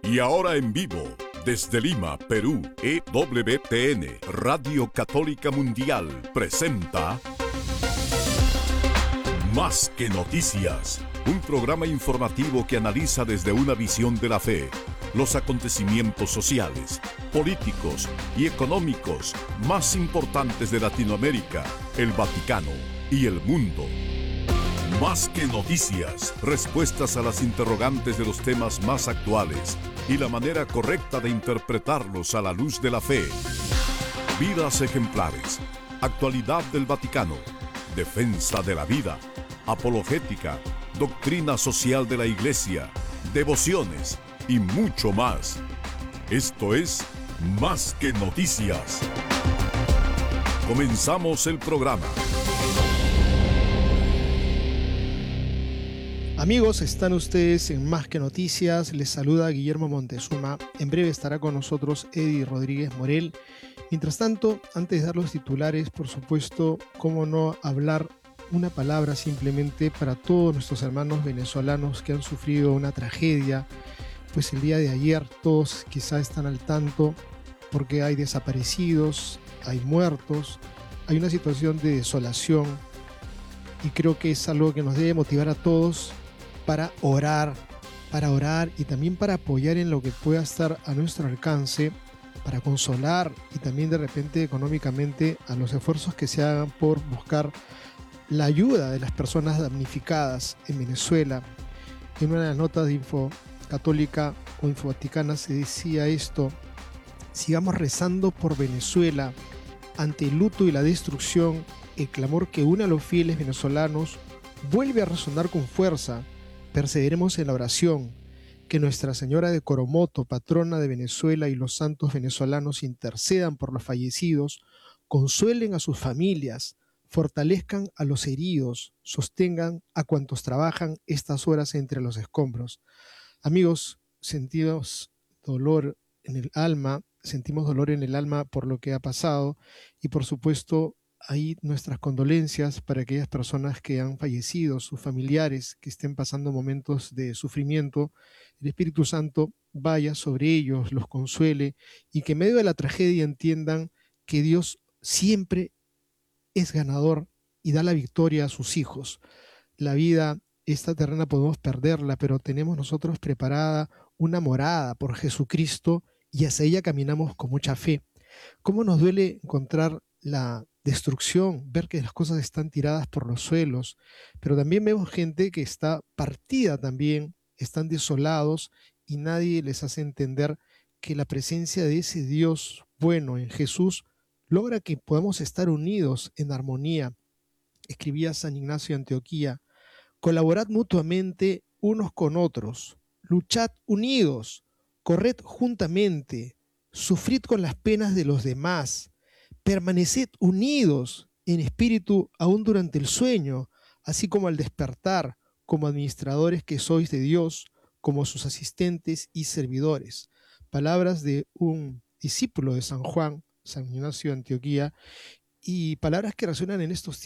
Y ahora en vivo, desde Lima, Perú, EWTN, Radio Católica Mundial, presenta Más que Noticias, un programa informativo que analiza desde una visión de la fe los acontecimientos sociales, políticos y económicos más importantes de Latinoamérica, el Vaticano y el mundo. Más que noticias, respuestas a las interrogantes de los temas más actuales y la manera correcta de interpretarlos a la luz de la fe. Vidas ejemplares, actualidad del Vaticano, defensa de la vida, apologética, doctrina social de la Iglesia, devociones y mucho más. Esto es Más que Noticias. Comenzamos el programa. Amigos, están ustedes en Más que Noticias. Les saluda Guillermo Montezuma. En breve estará con nosotros Eddie Rodríguez Morel. Mientras tanto, antes de dar los titulares, por supuesto, cómo no hablar una palabra simplemente para todos nuestros hermanos venezolanos que han sufrido una tragedia. Pues el día de ayer todos quizá están al tanto porque hay desaparecidos, hay muertos, hay una situación de desolación y creo que es algo que nos debe motivar a todos para orar y también para apoyar en lo que pueda estar a nuestro alcance, para consolar y también de repente económicamente a los esfuerzos que se hagan por buscar la ayuda de las personas damnificadas en Venezuela. En una de las notas de Info Católica o Info Vaticana se decía esto: sigamos rezando por Venezuela ante el luto y la destrucción. El clamor que une a los fieles venezolanos vuelve a resonar con fuerza. Perseveremos en la oración, que Nuestra Señora de Coromoto, patrona de Venezuela, y los santos venezolanos intercedan por los fallecidos, consuelen a sus familias, fortalezcan a los heridos, sostengan a cuantos trabajan estas horas entre los escombros. Amigos, sentimos dolor en el alma por lo que ha pasado y por supuesto ahí nuestras condolencias para aquellas personas que han fallecido, sus familiares que estén pasando momentos de sufrimiento. El Espíritu Santo vaya sobre ellos, los consuele y que en medio de la tragedia entiendan que Dios siempre es ganador y da la victoria a sus hijos. La vida, esta terrena, podemos perderla, pero tenemos nosotros preparada una morada por Jesucristo y hacia ella caminamos con mucha fe. ¿Cómo nos duele encontrar la destrucción, ver que las cosas están tiradas por los suelos? Pero también vemos gente que está partida también, están desolados y nadie les hace entender que la presencia de ese Dios bueno en Jesús logra que podamos estar unidos en armonía. Escribía San Ignacio de Antioquía: colaborad mutuamente unos con otros, luchad unidos, corred juntamente, sufrid con las penas de los demás, permaneced unidos en espíritu aún durante el sueño, así como al despertar, como administradores que sois de Dios, como sus asistentes y servidores. Palabras de un discípulo de San Juan, San Ignacio de Antioquía, y palabras que resuenan en estos tiempos.